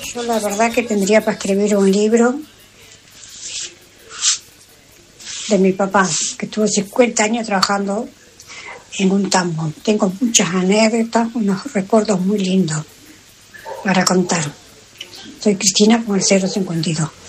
Yo la verdad que tendría para escribir un libro de mi papá, que estuvo 50 años trabajando en un tambo. Tengo muchas anécdotas, unos recuerdos muy lindos para contar. Soy Cristina con el 052.